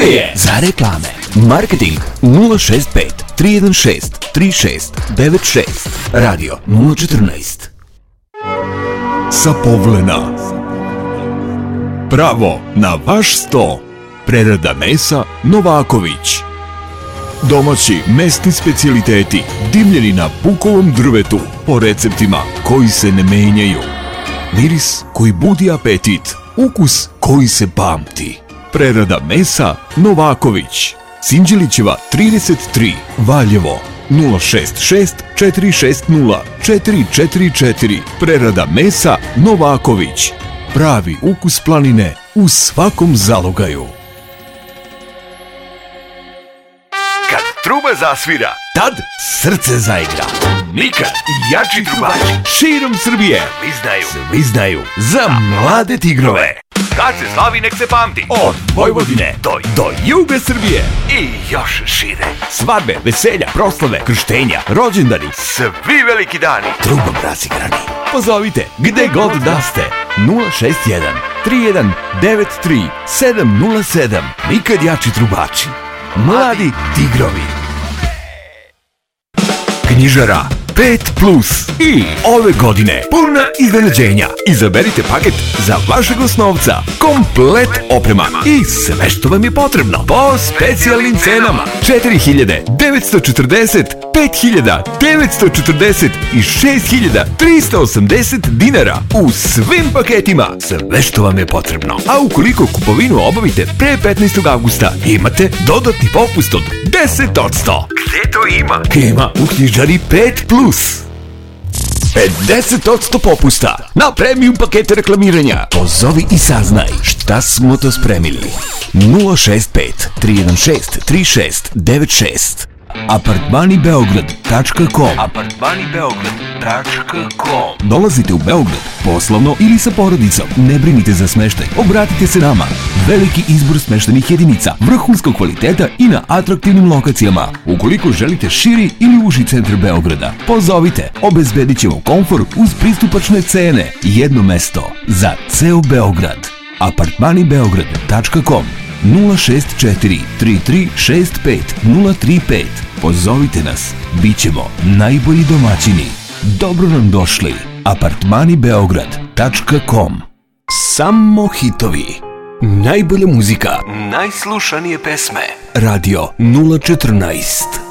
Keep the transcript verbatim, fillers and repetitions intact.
je za reklame. Marketing nula šest pet tri jedan šest tri šest devet šest. Radio nula četrnaest. Sa Povlena. Pravo na vaš sto. Prerada mesa Novaković. Domaći mesni specijaliteti dimljeni na bukovom drvetu po receptima koji se ne menjaju. Miris koji budi apetit, ukus koji se pamti. Prerada mesa Novaković. Sinđelićeva trideset tri, Valjevo. nula šest šest četiri šest nula četiri četiri četiri. Prerada mesa Novaković. Pravi ukus planine u svakom zalogaju. Kad truba zasvira, tad srce zaigra. Nikad jači trubači širom Srbije svi znaju, svi znaju za mlade tigrove. Kad se slavi, nek se pamti. Od Vojvodine do, do juga Srbije i još šire. Svadbe, veselja, proslave, krštenja, rođendani, svi veliki dani. Trubom razigrani. Pozovite gde god da ste. nula šest jedan tri jedan devet tri sedam nula sedam. Nikad jači trubači. Mladi tigrovi. Knjižara pet plus. I ove godine puna iznenađenja. Izaberite paket za vašeg osnovca. Komplet oprema i sve što vam je potrebno po specijalnim cenama. četiri hiljade devetsto četrdeset, pet hiljada devetsto četrdeset i šest hiljada tristo osamdeset dinara u svim paketima. Sve što vam je potrebno. A ukoliko kupovinu obavite pre petnaestog avgusta, imate dodatni popust od deset posto. Gde to ima? Ima u knjižari pet plus. pedeset posto popusta na premium pakete reklamiranja. Pozovi i saznaj šta smo to spremili. nula šest pet tri jedan šest tri šest devet šest. apartmani beograd tačka com. apartmani beograd tačka com. Dolazite u Beograd poslovno ili sa porodicom, ne brinite za smeštaj, obratite se nama. Veliki izbor smeštenih jedinica, vrhunskog kvaliteta i na atraktivnim lokacijama. Ukoliko želite širi ili uži centar Beograda, pozovite, obezbedit ćemo komfor uz pristupačne cene. Jedno mesto za ceo Beograd. apartmani beograd tačka com. nula šest četiri tri tri šest pet nula tri pet. Pozovite nas, bit ćemo najbolji domaćini. Dobro nam došli. apartmani beograd tačka com. Samo hitovi. Najbolja muzika. Najslušanije pesme. Radio nula četrnaest.